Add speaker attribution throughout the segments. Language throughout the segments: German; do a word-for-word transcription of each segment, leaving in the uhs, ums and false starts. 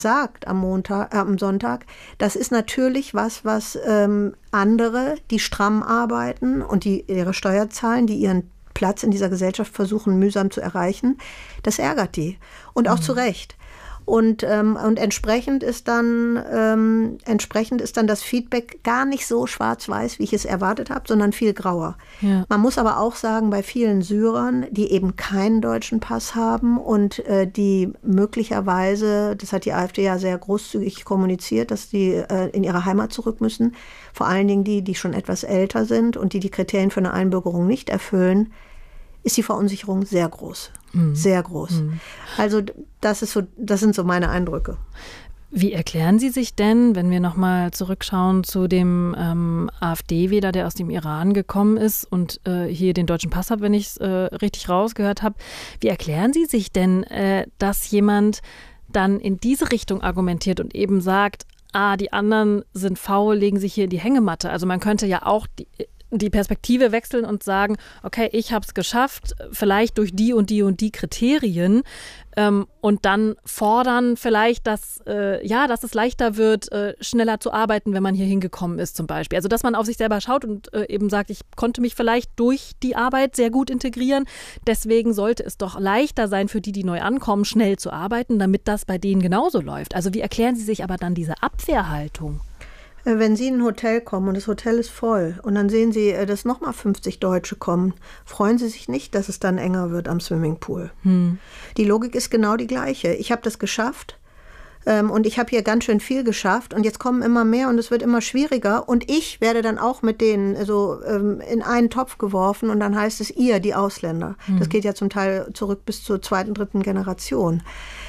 Speaker 1: sagt am Montag, äh, am Sonntag, das ist natürlich was, was ähm, andere, die stramm arbeiten und die ihre Steuer zahlen, die ihren Platz in dieser Gesellschaft versuchen, mühsam zu erreichen, das ärgert die. Und auch mhm. zu Recht. Und, ähm, und entsprechend ist dann ähm, entsprechend ist dann das Feedback gar nicht so schwarz-weiß, wie ich es erwartet habe, sondern viel grauer. Ja. Man muss aber auch sagen, bei vielen Syrern, die eben keinen deutschen Pass haben und äh, die möglicherweise, das hat die AfD ja sehr großzügig kommuniziert, dass die äh, in ihre Heimat zurück müssen, vor allen Dingen die, die schon etwas älter sind und die die Kriterien für eine Einbürgerung nicht erfüllen, ist die Verunsicherung sehr groß. Mhm. Sehr groß. Mhm. Also das ist so, das sind so meine Eindrücke.
Speaker 2: Wie erklären Sie sich denn, wenn wir nochmal zurückschauen zu dem ähm, AfD-Wähler, der aus dem Iran gekommen ist und äh, hier den deutschen Pass hat, wenn ich es äh, richtig rausgehört habe, wie erklären Sie sich denn, äh, dass jemand dann in diese Richtung argumentiert und eben sagt, ah, die anderen sind faul, legen sich hier in die Hängematte. Also man könnte ja auch die die Perspektive wechseln und sagen, okay, ich habe es geschafft, vielleicht durch die und die und die Kriterien ähm, und dann fordern vielleicht, dass, äh, ja, dass es leichter wird, äh, schneller zu arbeiten, wenn man hier hingekommen ist zum Beispiel. Also dass man auf sich selber schaut und äh, eben sagt, ich konnte mich vielleicht durch die Arbeit sehr gut integrieren, deswegen sollte es doch leichter sein für die, die neu ankommen, schnell zu arbeiten, damit das bei denen genauso läuft. Also wie erklären Sie sich aber dann diese Abwehrhaltung?
Speaker 1: Wenn Sie in ein Hotel kommen und das Hotel ist voll und dann sehen Sie, dass nochmal fünfzig Deutsche kommen, freuen Sie sich nicht, dass es dann enger wird am Swimmingpool. Hm. Die Logik ist genau die gleiche. Ich habe das geschafft ähm, und ich habe hier ganz schön viel geschafft und jetzt kommen immer mehr und es wird immer schwieriger und ich werde dann auch mit denen also, ähm, in einen Topf geworfen und dann heißt es ihr, die Ausländer. Hm. Das geht ja zum Teil zurück bis zur zweiten, dritten Generation.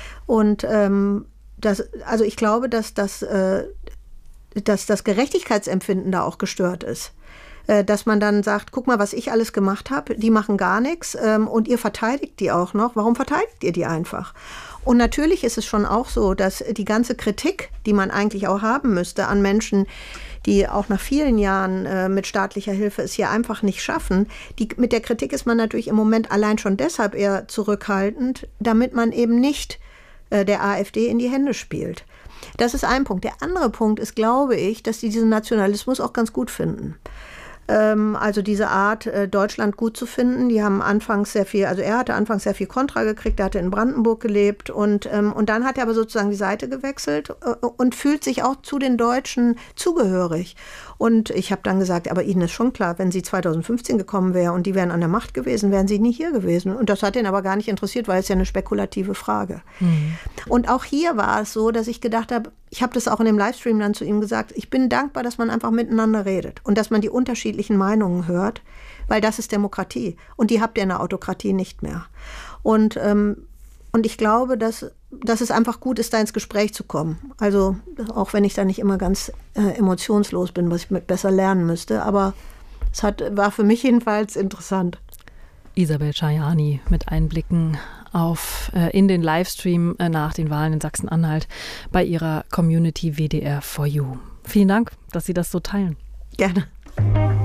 Speaker 1: Und ähm, das, also ich glaube, dass das äh, dass das Gerechtigkeitsempfinden da auch gestört ist. Dass man dann sagt, guck mal, was ich alles gemacht habe, die machen gar nichts und ihr verteidigt die auch noch. Warum verteidigt ihr die einfach? Und natürlich ist es schon auch so, dass die ganze Kritik, die man eigentlich auch haben müsste an Menschen, die auch nach vielen Jahren äh, mit staatlicher Hilfe es hier einfach nicht schaffen, die, mit der Kritik ist man natürlich im Moment allein schon deshalb eher zurückhaltend, damit man eben nicht äh, der AfD in die Hände spielt. Das ist ein Punkt. Der andere Punkt ist, glaube ich, dass die diesen Nationalismus auch ganz gut finden. Ähm, also diese Art, äh, Deutschland gut zu finden, die haben anfangs sehr viel, also er hatte anfangs sehr viel Kontra gekriegt, er hatte in Brandenburg gelebt und, ähm, und dann hat er aber sozusagen die Seite gewechselt äh, und fühlt sich auch zu den Deutschen zugehörig. Und ich habe dann gesagt, aber Ihnen ist schon klar, wenn Sie zweitausendfünfzehn gekommen wären und die wären an der Macht gewesen, wären Sie nie hier gewesen. Und das hat ihn aber gar nicht interessiert, weil es ja eine spekulative Frage. Mhm. Und auch hier war es so, dass ich gedacht habe, ich habe das auch in dem Livestream dann zu ihm gesagt, ich bin dankbar, dass man einfach miteinander redet und dass man die unterschiedlichen Meinungen hört, weil das ist Demokratie. Und die habt ihr in der Autokratie nicht mehr. Und ähm, Und ich glaube, dass, dass es einfach gut ist, da ins Gespräch zu kommen. Also auch wenn ich da nicht immer ganz äh, emotionslos bin, was ich mit besser lernen müsste. Aber es hat, war für mich jedenfalls interessant.
Speaker 2: Isabel Schajani mit Einblicken auf, äh, in den Livestream äh, nach den Wahlen in Sachsen-Anhalt bei ihrer Community W D R for You. Vielen Dank, dass Sie das so teilen.
Speaker 1: Gerne.